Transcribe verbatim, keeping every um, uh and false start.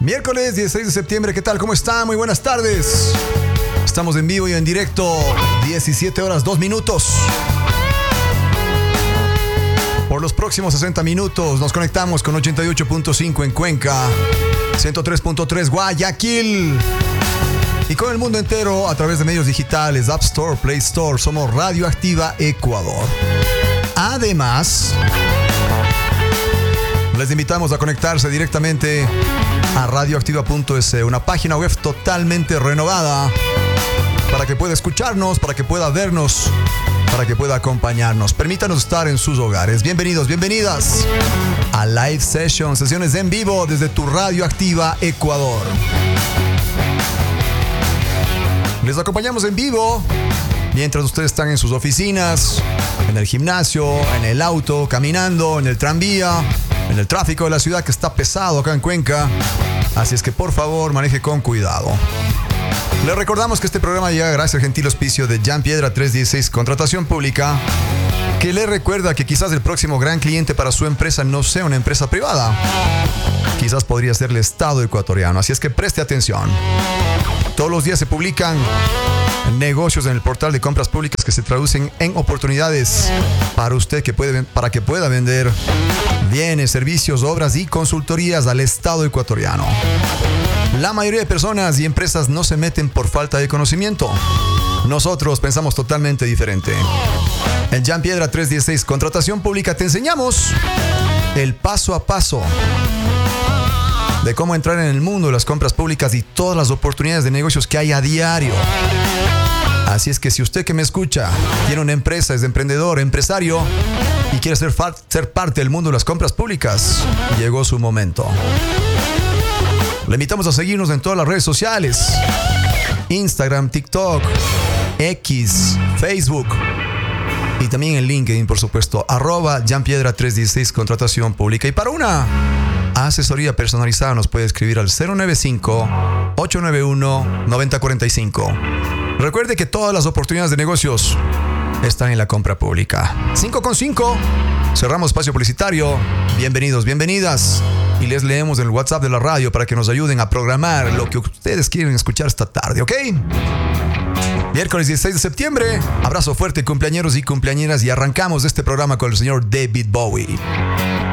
Miércoles dieciséis de septiembre, ¿qué tal? ¿Cómo están? Muy buenas tardes. Estamos en vivo y en directo, diecisiete horas, dos minutos. Por los próximos sesenta minutos nos conectamos con ochenta y ocho punto cinco en Cuenca, ciento tres punto tres Guayaquil y con el mundo entero a través de medios digitales, App Store, Play Store. Somos Radioactiva Ecuador. Además, les invitamos a conectarse directamente a radioactiva punto es, una página web totalmente renovada para que pueda escucharnos, para que pueda vernos, para que pueda acompañarnos. Permítanos estar en sus hogares. Bienvenidos, bienvenidas a Live Session, sesiones en vivo desde tu Radioactiva Ecuador. Les acompañamos en vivo mientras ustedes están en sus oficinas, en el gimnasio, en el auto, caminando, en el tranvía, en el tráfico de la ciudad que está pesado acá en Cuenca. Así es que por favor maneje con cuidado. Les recordamos que este programa llega gracias al gentil auspicio de Jan Piedra trescientos dieciséis Contratación Pública, que le recuerda que quizás el próximo gran cliente para su empresa no sea una empresa privada. Quizás podría ser el Estado ecuatoriano. Así es que preste atención. Todos los días se publican negocios en el portal de compras públicas que se traducen en oportunidades para usted que puede, para que pueda vender bienes, servicios, obras y consultorías al Estado ecuatoriano. La mayoría de personas y empresas no se meten por falta de conocimiento. Nosotros pensamos totalmente diferente. En Jan Piedra trescientos dieciséis Contratación Pública te enseñamos el paso a paso de cómo entrar en el mundo de las compras públicas y todas las oportunidades de negocios que hay a diario. Así es que si usted que me escucha tiene una empresa, es emprendedor, empresario y quiere ser, far, ser parte del mundo de las compras públicas, llegó su momento. Le invitamos a seguirnos en todas las redes sociales: Instagram, TikTok, X, Facebook y también en LinkedIn, por supuesto, arroba Jan Piedra trescientos dieciséis Contratación Pública. Y para una asesoría personalizada nos puede escribir al cero nueve cinco, ocho nueve uno, nueve cero cuatro cinco. Recuerde que todas las oportunidades de negocios están en la compra pública. cinco con cinco. Cerramos espacio publicitario. Bienvenidos, bienvenidas. Y les leemos en el WhatsApp de la radio para que nos ayuden a programar lo que ustedes quieren escuchar esta tarde, ¿ok? Miércoles dieciséis de septiembre. Abrazo fuerte, cumpleañeros y cumpleañeras. Y arrancamos este programa con el señor David Bowie.